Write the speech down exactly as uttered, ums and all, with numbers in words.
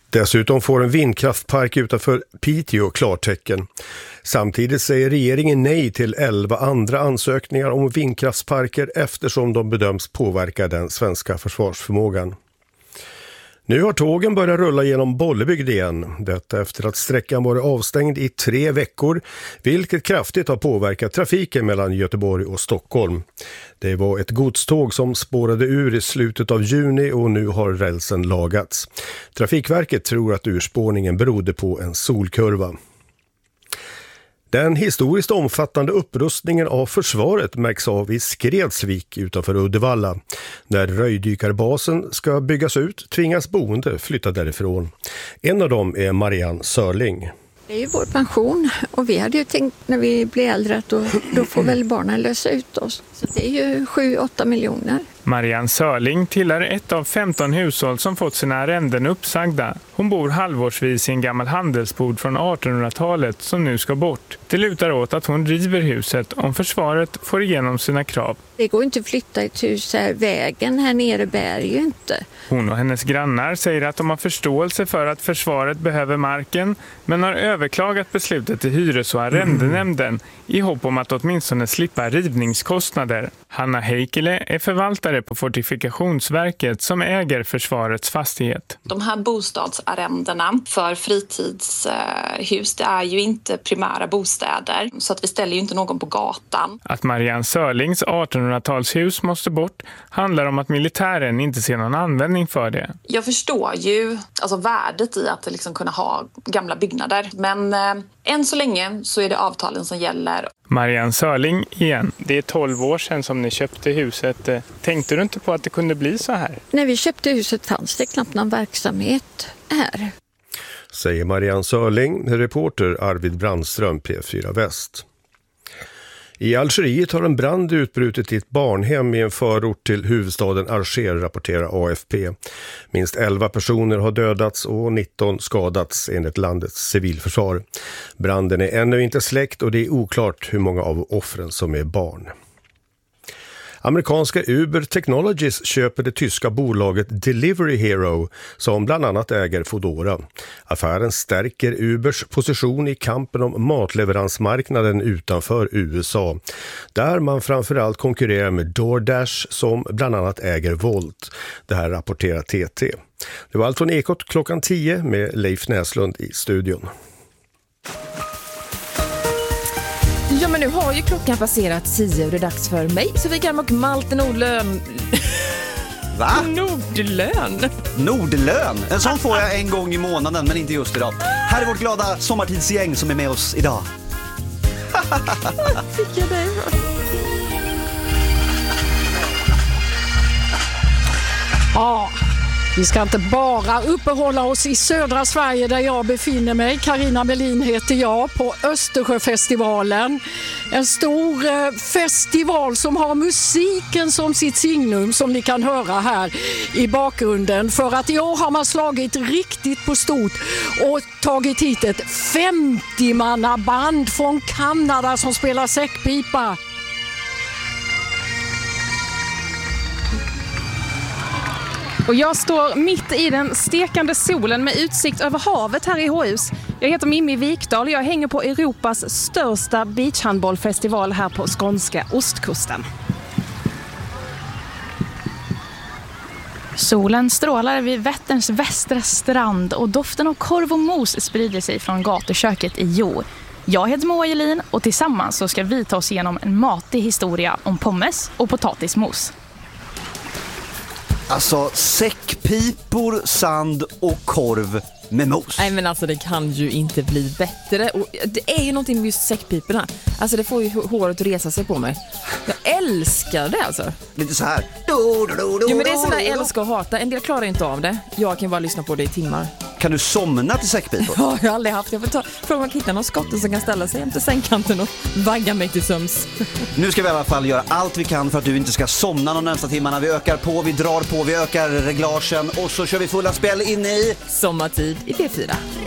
Dessutom får en vindkraftpark utanför Piteå klartecken. Samtidigt säger regeringen nej till elva andra ansökningar om vindkraftsparker eftersom de bedöms påverka den svenska försvarsförmågan. Nu har tågen börjat rulla genom Bollebygd igen. Detta efter att sträckan varit avstängd i tre veckor, vilket kraftigt har påverkat trafiken mellan Göteborg och Stockholm. Det var ett godståg som spårade ur i slutet av juni och nu har rälsen lagats. Trafikverket tror att urspårningen berodde på en solkurva. Den historiskt omfattande upprustningen av försvaret märks av i Skredsvik utanför Uddevalla. När röjdykarbasen ska byggas ut tvingas boende flytta därifrån. En av dem är Marianne Sörling. Det är ju vår pension och vi hade ju tänkt när vi blir äldre att då, då får väl barnen lösa ut oss. Så det är ju sju åtta miljoner. Marianne Sörling tillhör ett av femton hushåll som fått sina arrenden uppsagda. Hon bor halvårsvis i en gammal handelsbod från artonhundratalet som nu ska bort. Det lutar åt att hon river huset om försvaret får igenom sina krav. Det går inte att flytta ett hus här. Vägen här nere bär ju inte. Hon och hennes grannar säger att de har förståelse för att försvaret behöver marken men har överklagat beslutet till hyres- och arrendenämnden i hopp om att åtminstone slippa rivningskostnader. Hanna Heikkilä är förvaltare på Fortifikationsverket som äger försvarets fastighet. De här bostadsarrendena för fritidshus, det är ju inte primära bostäder så att vi ställer ju inte någon på gatan. Att Marianne Sörlings artonhundratalshus måste bort handlar om att militären inte ser någon användning för det. Jag förstår ju alltså värdet i att liksom kunna ha gamla byggnader men eh, än så länge så är det avtalen som gäller. Marianne Sörling igen. Det är tolv år sedan som ni köpte huset. Tänkte du inte på att det kunde bli så här? När vi köpte huset fanns det knappt någon verksamhet här. Säger Marianne Sörling, reporter Arvid Brandström, P fyra Väst. I Algeriet har en brand utbrutit i ett barnhem i en förort till huvudstaden Alger, rapporterar A F P. Minst elva personer har dödats och nitton skadats enligt landets civilförsvar. Branden är ännu inte släckt och det är oklart hur många av offren som är barn. Amerikanska Uber Technologies köper det tyska bolaget Delivery Hero som bland annat äger Foodora. Affären stärker Ubers position i kampen om matleveransmarknaden utanför U S A. Där man framförallt konkurrerar med DoorDash som bland annat äger Volt. Det här rapporterar T T. Det var allt från Ekot klockan tio med Leif Näslund i studion. Ja, men nu har ju klockan passerat tio och det är dags för mig, Sofia och Malte Nordlön. Va? Nordlön? Nordlön? En sån får jag en gång i månaden, men inte just idag. Här är vårt glada sommartidsgäng som är med oss idag. Fick jag det? Ja, vi ska inte bara uppehålla oss i södra Sverige där jag befinner mig. Carina Melin heter jag på Östersjöfestivalen. En stor eh, festival som har musiken som sitt signum som ni kan höra här i bakgrunden. För att i år har man slagit riktigt på stort och tagit hit ett femtio-manna-band från Kanada som spelar säckpipa. Och jag står mitt i den stekande solen med utsikt över havet här i H-hus. Jag heter Mimmi Vikdal och jag hänger på Europas största beachhandbollfestival här på skånska ostkusten. Solen strålar vid Vätterns västra strand och doften av korv och mos sprider sig från gatuköket i Jo. Jag heter Moa Jelin och tillsammans så ska vi ta oss igenom en matig historia om pommes och potatismos. Alltså säckpipor, sand och korv med mos. Nej, men alltså det kan ju inte bli bättre. Och det är ju någonting med just säckpiporna. Alltså det får ju håret att resa sig på mig. Jag älskar det alltså. Lite så här. Jo, men det är sån där älska och hata. En del klarar inte av det. Jag kan bara lyssna på det i timmar. Kan du somna till säckpipor? Ja, jag har aldrig haft. Jag får ta fråga om att hitta någon skotte som kan ställa sig jämte sängkanten och vagga mig till söms. Nu ska vi i alla fall göra allt vi kan för att du inte ska somna de närmsta timmarna. Vi ökar på, vi drar på, vi ökar reglagen och så kör vi fulla spel in i Sommartid i P fyra.